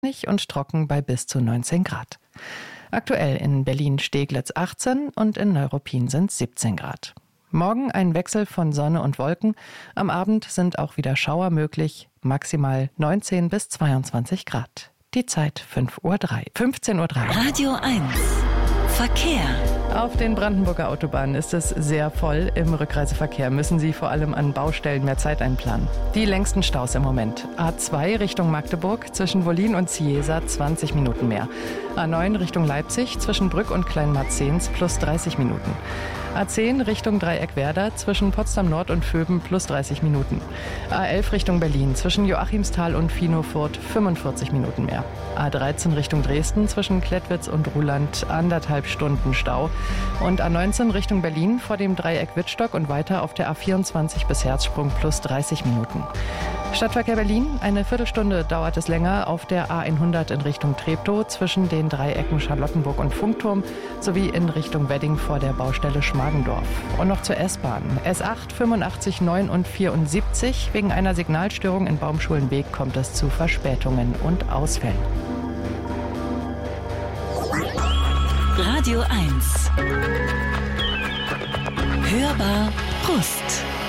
und trocken bei bis zu 19 Grad. Aktuell in Berlin-Steglitz 18 und in Neuruppin sind 17 Grad. Morgen ein Wechsel von Sonne und Wolken. Am Abend sind auch wieder Schauer möglich, maximal 19 bis 22 Grad. Die Zeit 15:03 Uhr. Radio 1 Verkehr. Auf den Brandenburger Autobahnen ist es sehr voll. Im Rückreiseverkehr müssen Sie vor allem an Baustellen mehr Zeit einplanen. Die längsten Staus im Moment. A2 Richtung Magdeburg zwischen Wollin und Ciesa 20 Minuten mehr. A9 Richtung Leipzig zwischen Brück und Kleinmarzens plus 30 Minuten. A10 Richtung Dreieck-Werder zwischen Potsdam Nord und Vöben plus 30 Minuten. A11 Richtung Berlin zwischen Joachimsthal und Finofurt 45 Minuten mehr. A13 Richtung Dresden zwischen Klettwitz und Ruhland 1,5 Stunden Stau. Und A19 Richtung Berlin vor dem Dreieck Wittstock und weiter auf der A24 bis Herzsprung plus 30 Minuten. Stadtverkehr Berlin, eine Viertelstunde dauert es länger auf der A100 in Richtung Treptow zwischen den Dreiecken Charlottenburg und Funkturm sowie in Richtung Wedding vor der Baustelle Schmargendorf. Und noch zur S-Bahn. S8, 85, 9 und 74. Wegen einer Signalstörung in Baumschulenweg kommt es zu Verspätungen und Ausfällen. Radio 1 Hörbar Brust.